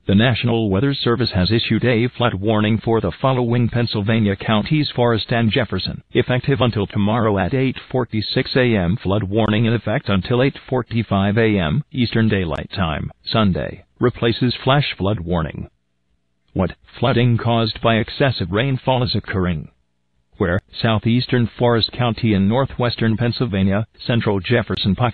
The National Weather Service has issued a flood warning for the following Pennsylvania counties: Forest and Jefferson. Effective until tomorrow at 8:46 a.m. Flood warning in effect until 8:45 a.m. Eastern Daylight Time, Sunday. Replaces flash flood warning. What flooding caused by excessive rainfall is occurring? Where? Southeastern Forest County in northwestern Pennsylvania, central Jefferson Pocket.